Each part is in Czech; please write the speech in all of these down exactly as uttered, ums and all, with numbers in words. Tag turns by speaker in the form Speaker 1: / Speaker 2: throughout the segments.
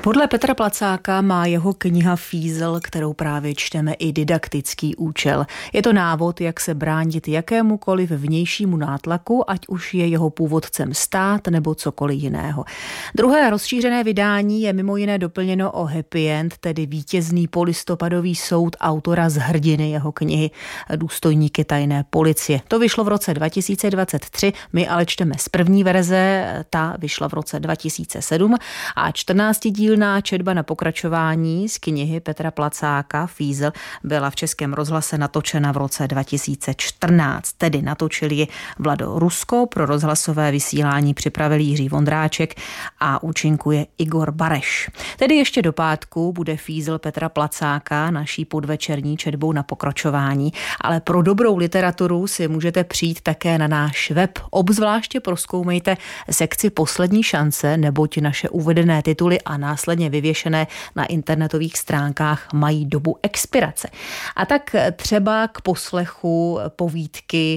Speaker 1: Podle Petra Placáka má jeho kniha Fízl, kterou právě čteme, i didaktický účel. Je to návod, jak se bránit jakémukoliv vnějšímu nátlaku, ať už je jeho původcem stát nebo cokoliv jiného. Druhé rozšířené vydání je mimo jiné doplněno o happy end, tedy vítězný polistopadový soud autora z hrdiny jeho knihy Důstojníky tajné policie. To vyšlo v roce dva tisíce dvacet tři, my ale čteme z první verze, ta vyšla v roce dva tisíce sedm a čtrnáctidílná četba na pokračování z knihy Petra Placáka Fízl byla v Českém rozhlase natočena v roce dva tisíce čtrnáct. Tedy natočil ji Vlado Rusko, pro rozhlasové vysílání připravil Jiří Vondráček a účinkuje Igor Bareš. Tedy ještě do pátku bude Fízl Petra Placáka naší podvečerní četbou na pokračování, ale pro dobrou literaturu si můžete přijít také na náš web. Obzvláště prozkoumejte sekci Poslední šance, neboť naše uvedené tituly a následně vyvěšené na internetových stránkách mají dobu expirace. A tak třeba k poslechu povídky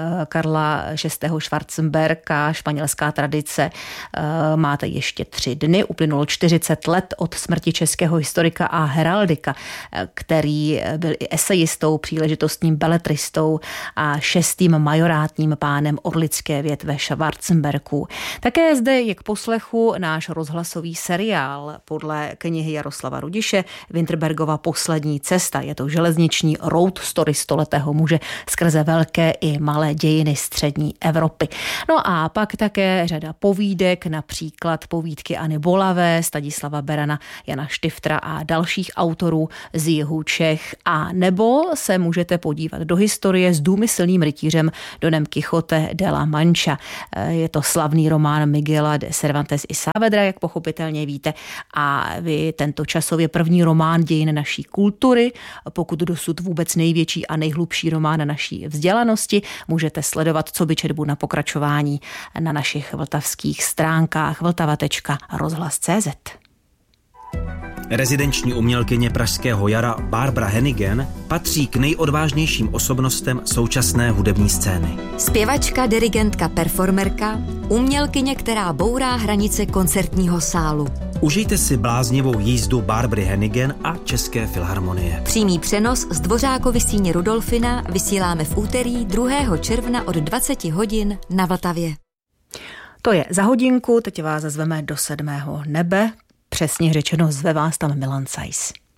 Speaker 1: Karla šestého. Schwarzenberga, Španělská tradice, máte ještě tři dny. Uplynulo čtyřicet let od smrti českého historika a heraldika, který byl i esejistou, příležitostním beletristou a šestým majorátním pánem orlické větve Schwarzenbergů. Také zde je k poslechu náš rozhlasový seriál podle knihy Jaroslava Rudiše Winterbergova Poslední cesta. Je to železniční road story stoletého muže skrze velké i malé dějiny střední Evropy. No a pak také řada povídek, například povídky Anny Bolavé, Stanislava Berana, Jana Štiftra a dalších autorů z jihu Čech. A nebo se můžete podívat do historie s důmyslným rytířem Donem Quixote de la Mancha. Je to slavný román Miguela de Cervantes y Saavedra, jak pochopitelně víte, a vy tento časově první román dějin naší kultury, pokud dosud vůbec největší a nejhlubší román naší vzdělanosti, můžete sledovat co by četbu na pokračování na našich vltavských stránkách vltava tečka rozhlas tečka cé zet.
Speaker 2: Rezidenční umělkyně Pražského jara Barbara Hennigan patří k nejodvážnějším osobnostem současné hudební scény.
Speaker 3: Zpěvačka, dirigentka, performerka, umělkyně, která bourá hranice koncertního sálu.
Speaker 2: Užijte si bláznivou jízdu Barbary Hennigan a České filharmonie.
Speaker 3: Přímý přenos z Dvořákovy síně Rudolfina vysíláme v úterý druhého června od dvacet hodin na Vltavě.
Speaker 1: To je za hodinku, teď vás zazveme do sedmého nebe. Přesně řečeno, zve vás tam Milan Sajs.